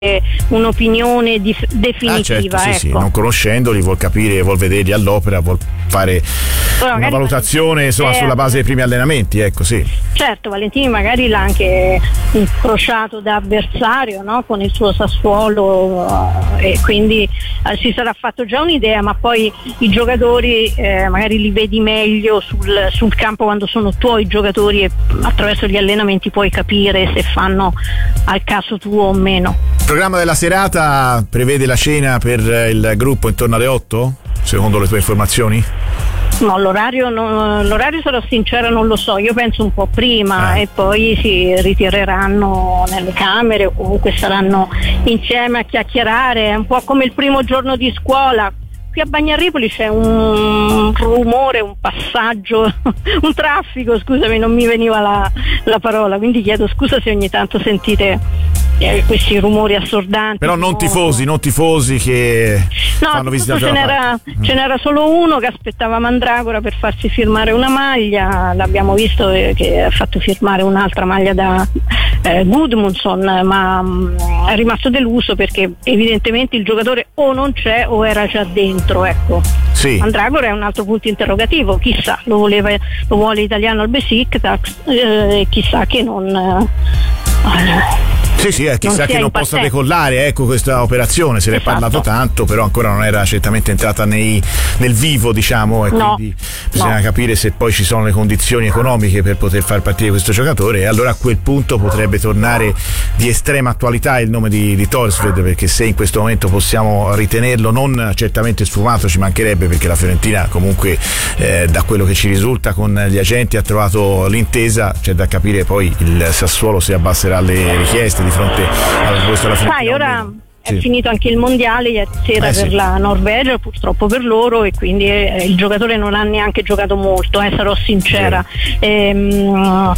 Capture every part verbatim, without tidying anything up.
un'opinione dif- definitiva. Ah, certo, sì, ecco. sì, non conoscendoli, vuol capire, vuol vederli all'opera, vuol fare Però una valutazione insomma, eh, sulla base dei primi allenamenti, ecco, sì. Certo, Valentini magari l'ha anche incrociato da avversario, no? Con il suo Sassuolo, eh, e quindi eh, si sarà fatto già un'idea, ma poi i giocatori eh, magari li vedi meglio sul, sul campo quando sono tuoi giocatori, e attraverso gli allenamenti puoi capire se fanno al caso tuo o meno. Il programma della serata prevede la cena per il gruppo intorno alle otto, secondo le tue informazioni? No, l'orario, no, l'orario sarò sincera, non lo so, io penso un po' prima, eh. e poi si ritireranno nelle camere o comunque saranno insieme a chiacchierare, è un po' come il primo giorno di scuola. Qui a Bagnaripoli c'è un rumore, un passaggio, un traffico, scusami, non mi veniva la, la parola, quindi chiedo scusa se ogni tanto sentite eh, questi rumori assordanti. Però non tifosi, non tifosi che no, fanno visita. Ce n'era, ce n'era solo uno che aspettava Mandragora per farsi firmare una maglia, l'abbiamo visto che ha fatto firmare un'altra maglia da eh, Gudmundsson, ma mh, è rimasto deluso perché evidentemente il giocatore o non c'è o era già dentro, ecco. Sì. Mandragora è un altro punto interrogativo, chissà, lo voleva, lo vuole italiano al Besiktas, eh, chissà che non eh, Sì, sì, eh, chissà che non possa decollare, ecco, questa operazione, se ne è parlato tanto, però ancora non era certamente entrata nei, nel vivo, diciamo, e no, quindi bisogna no. capire se poi ci sono le condizioni economiche per poter far partire questo giocatore, e allora a quel punto potrebbe tornare di estrema attualità il nome di, di Thorstvedt, perché se in questo momento possiamo ritenerlo non certamente sfumato, ci mancherebbe, perché la Fiorentina comunque eh, da quello che ci risulta con gli agenti ha trovato l'intesa, c'è da capire poi il Sassuolo se abbasserà le richieste di fronte a questo alla Fiorentina. Sai, ora sì. è finito anche il mondiale ieri sera eh, per sì. la Norvegia, purtroppo per loro, e quindi eh, il giocatore non ha neanche giocato molto, eh, sarò sincera. Sì. Ehm,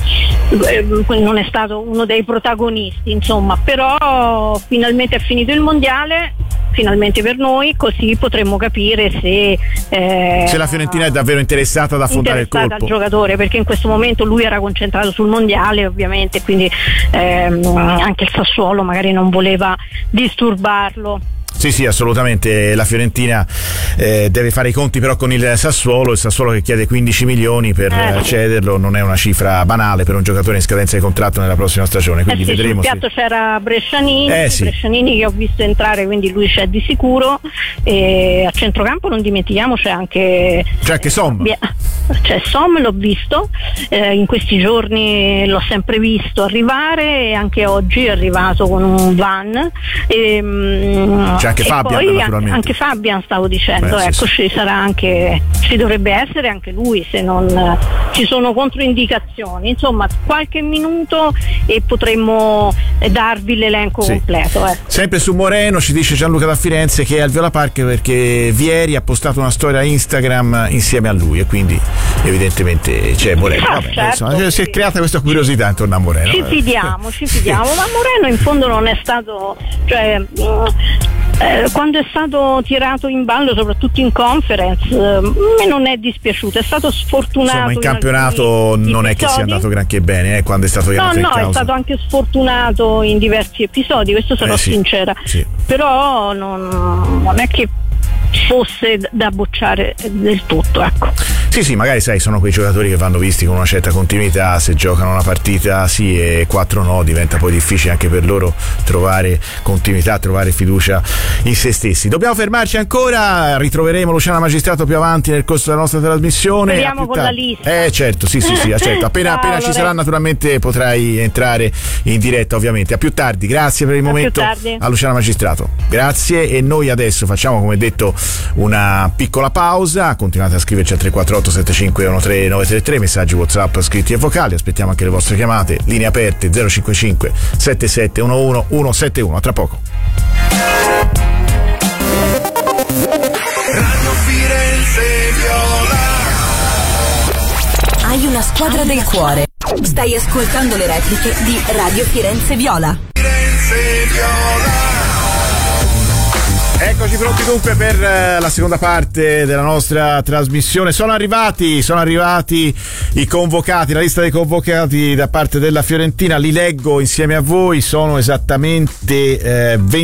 non è stato uno dei protagonisti, insomma, però finalmente è finito il mondiale, finalmente per noi, così potremmo capire se eh, se la Fiorentina è davvero interessata ad affrontare il colpo al giocatore, perché in questo momento lui era concentrato sul mondiale ovviamente, quindi ehm, anche il Sassuolo magari non voleva disturbarlo. Sì, sì, assolutamente. La Fiorentina eh, deve fare i conti però con il Sassuolo, il Sassuolo che chiede quindici milioni per eh, cederlo, non è una cifra banale per un giocatore in scadenza di contratto nella prossima stagione, quindi eh sì, vedremo. Sul piatto se... c'era Brescianini, eh, sì. Brescianini che ho visto entrare, quindi lui c'è di sicuro, e a centrocampo non dimentichiamo c'è anche c'è anche Som. C'è Som, l'ho visto, eh, in questi giorni l'ho sempre visto arrivare, e anche oggi è arrivato con un van. E, mh, c'è anche e Fabian, poi naturalmente. Anche Fabian stavo dicendo, Beh, ecco, sì, ci sarà anche, ci dovrebbe essere anche lui se non eh, ci sono controindicazioni. Insomma, qualche minuto e potremmo eh, darvi l'elenco sì. completo. Eh. Sempre su Moreno ci dice Gianluca da Firenze che è al Viola Park perché Vieri ha postato una storia Instagram insieme a lui, e quindi evidentemente c'è Moreno. Ah, Vabbè, certo, insomma, si è creata questa curiosità intorno a Moreno. Ci fidiamo, ci fidiamo, ma Moreno in fondo non è stato, cioè eh, quando è stato tirato in ballo, soprattutto in conference, eh, me non è dispiaciuto, è stato sfortunato. Insomma, in in campionato non è che sia andato granché bene eh, quando è stato no, in no, causa. è stato anche sfortunato in diversi episodi, questo sarò eh, sì, sincera, sì. però non, non è che fosse da bocciare del tutto, ecco. Sì, sì, magari sai, sono quei giocatori che vanno visti con una certa continuità, se giocano una partita sì e quattro no, diventa poi difficile anche per loro trovare continuità, trovare fiducia in se stessi. Dobbiamo fermarci ancora, ritroveremo Luciana Magistrato più avanti nel corso della nostra trasmissione. Speriamo con tardi. la lista. Eh certo, sì, sì, sì, certo. Appena, Ciao, appena ci sarà naturalmente potrai entrare in diretta, ovviamente. A più tardi, grazie per il a momento a Luciana Magistrato. Grazie, e noi adesso facciamo, come detto, una piccola pausa. Continuate a scriverci al tre quattro otto sette cinque uno tre nove tre tre, messaggi WhatsApp scritti e vocali, aspettiamo anche le vostre chiamate, linee aperte zero cinque cinque sette sette uno uno uno sette uno. A tra poco. Radio Firenze Viola. Hai una squadra del cuore. Stai ascoltando le repliche di Radio Firenze Viola. Firenze Viola. Eccoci Eccoci pronti dunque per la seconda parte della nostra trasmissione. Sono arrivati, sono arrivati i convocati, la lista dei convocati da parte della Fiorentina, li leggo insieme a voi, sono esattamente eh, venti